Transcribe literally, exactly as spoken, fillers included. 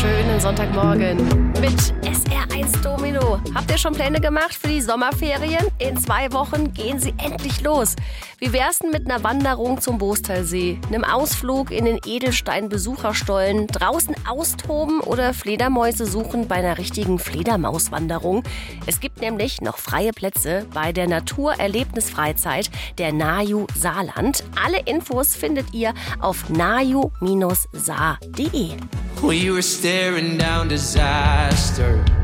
schönen Sonntagmorgen mit S R eins Domino. Habt ihr schon Pläne gemacht für die Sommerferien? In zwei Wochen gehen sie endlich los. Wie wär's denn mit einer Wanderung zum Boostalsee, einem Ausflug in den Edelstein-Besucherstollen, draußen austoben oder Fledermäuse suchen bei einer richtigen Fledermauswanderung? Es gibt nämlich noch freie Plätze bei der Naturerlebnisfreizeit der Naju Saarland. Alle Infos findet ihr auf naju Bindestrich saar punkt de. We were staring down disaster.